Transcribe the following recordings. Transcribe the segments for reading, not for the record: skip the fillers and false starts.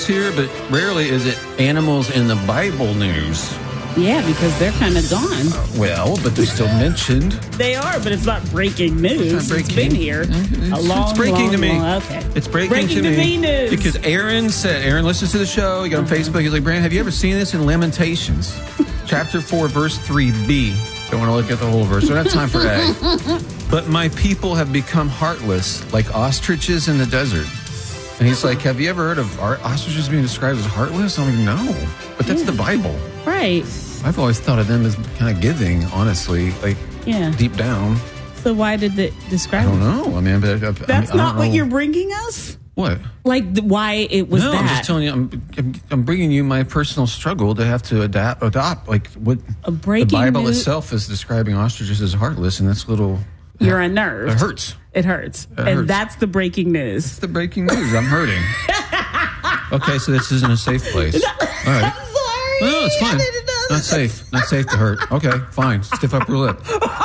here, but rarely is it animals in the Bible news. Yeah, because they're kind of gone. Well, but they're still mentioned. They are, but it's not breaking news. It's been here It's breaking to me. Okay. It's breaking to me news. Because Aaron listens to the show. He got on Facebook. He's like, Brandon, have you ever seen this in Lamentations? Chapter 4, verse 3b. Don't want to look at the whole verse. We don't have time for A. But my people have become heartless, like ostriches in the desert. And he's like, have you ever heard of ostriches being described as heartless? I'm like, no. But that's the Bible. Right. I've always thought of them as kind of giving, honestly, like deep down. So why did it describe I don't know. I mean, that's not what you're bringing us? What? Like why it was that? No, I'm just telling you, I'm bringing you my personal struggle to have to adopt like what the Bible itself is describing ostriches as heartless, and that's a little... You're unnerved. It hurts. It hurts. And that's the breaking news. It's the breaking news. I'm hurting. Okay, so this isn't a safe place. All right. I'm sorry. No, it's fine. Not safe. Not safe to hurt. Okay, fine. Stiff upper lip.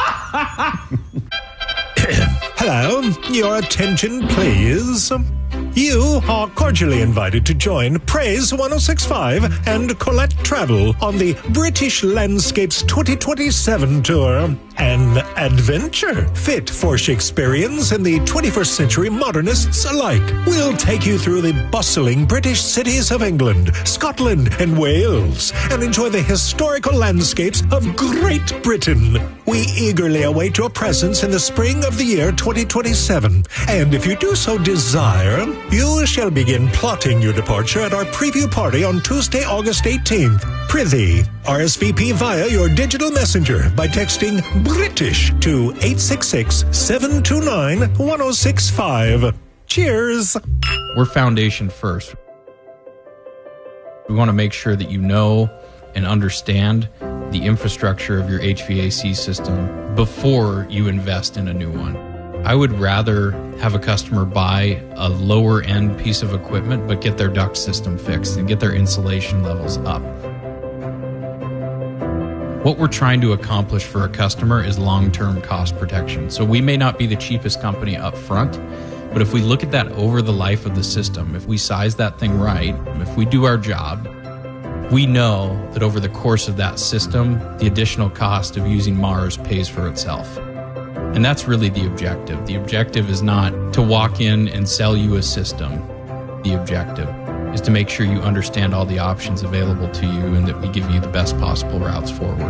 Hello. Your attention, please. You are cordially invited to join Praise 1065 and Colette Travel on the British Landscapes 2027 tour. An adventure fit for Shakespeareans and the 21st century modernists alike. We'll take you through the bustling British cities of England, Scotland, and Wales, and enjoy the historical landscapes of Great Britain. We eagerly await your presence in the spring of the year 2027. And if you do so desire, you shall begin plotting your departure at our preview party on Tuesday, August 18th. Prithee, RSVP via your digital messenger by texting British to 866-729-1065. Cheers. We're foundation first. We want to make sure that you know and understand the infrastructure of your HVAC system before you invest in a new one. I would rather have a customer buy a lower end piece of equipment but get their duct system fixed and get their insulation levels up. What we're trying to accomplish for a customer is long-term cost protection. So we may not be the cheapest company up front, but if we look at that over the life of the system, if we size that thing right, if we do our job, we know that over the course of that system, the additional cost of using Mars pays for itself. And that's really the objective. The objective is not to walk in and sell you a system. The objective is to make sure you understand all the options available to you and that we give you the best possible routes forward.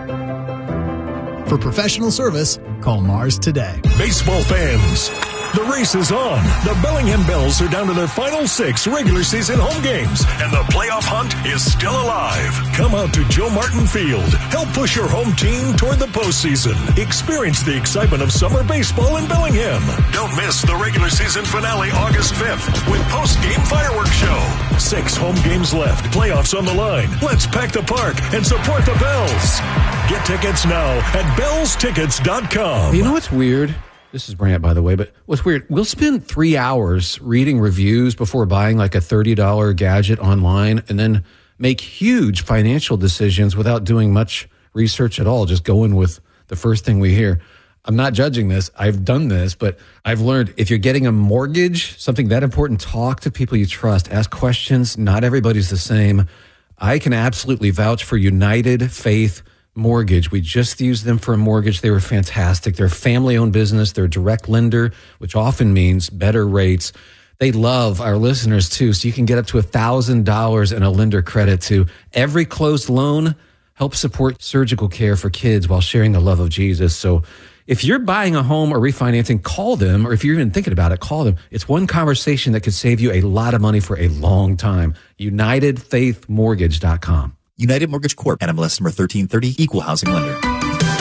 For professional service, call Mars today. Baseball fans, the race is on. The Bellingham Bells are down to their final 6 regular season home games, and the playoff hunt is still alive. Come out to Joe Martin Field. Help push your home team toward the postseason. Experience the excitement of summer baseball in Bellingham. Don't miss the regular season finale August 5th with post-game fireworks show. 6 home games left. Playoffs on the line. Let's pack the park and support the Bells. Get tickets now at bellstickets.com. You know what's weird? This is Brant, by the way, but what's weird, we'll spend 3 hours reading reviews before buying like a $30 gadget online and then make huge financial decisions without doing much research at all, just going with the first thing we hear. I'm not judging this. I've done this, but I've learned if you're getting a mortgage, something that important, talk to people you trust, ask questions. Not everybody's the same. I can absolutely vouch for United Faith Mortgage. We just used them for a mortgage. They were fantastic. They're a family-owned business. They're a direct lender, which often means better rates. They love our listeners, too, so you can get up to $1,000 in a lender credit to every closed loan. Help support surgical care for kids while sharing the love of Jesus. So if you're buying a home or refinancing, call them, or if you're even thinking about it, call them. It's one conversation that could save you a lot of money for a long time. UnitedFaithMortgage.com. United Mortgage Corp. NMLS number 1330, Equal Housing Lender.